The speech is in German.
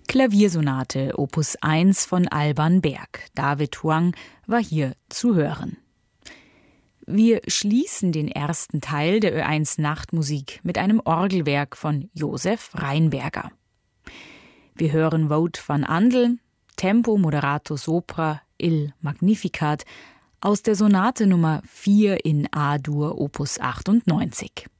Klaviersonate Opus 1 von Alban Berg. David Huang war hier zu hören. Wir schließen den ersten Teil der Ö1 Nachtmusik mit einem Orgelwerk von Josef Rheinberger. Wir hören Wout van Andel, Tempo Moderato Sopra, Il Magnificat aus der Sonate Nummer 4 in A-Dur Opus 98.